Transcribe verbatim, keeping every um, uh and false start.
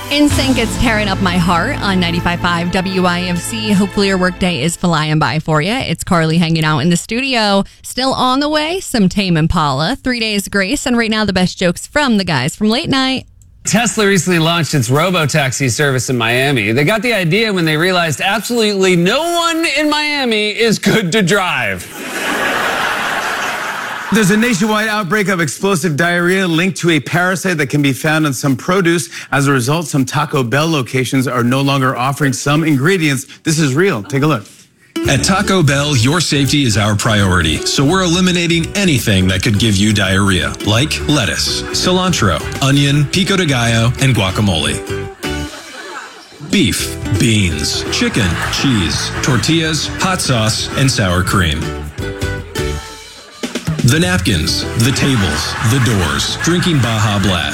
N Sync, it's Tearing Up My Heart on ninety-five point five W I F C. Hopefully your workday is flying by for you. It's Carly hanging out in the studio. Still on the way, some Tame Impala, Three Days Grace, and right now the best jokes from the guys from late night. Tesla recently launched its robo-taxi service in Miami. They got the idea when they realized absolutely no one in Miami is good to drive. There's a nationwide outbreak of explosive diarrhea linked to a parasite that can be found in some produce. As a result, some Taco Bell locations are no longer offering some ingredients. This is real. Take a look. At Taco Bell, your safety is our priority, so we're eliminating anything that could give you diarrhea, like lettuce, cilantro, onion, pico de gallo, and guacamole. Beef, beans, chicken, cheese, tortillas, hot sauce, and sour cream. The napkins, the tables, the doors, drinking Baja Blast.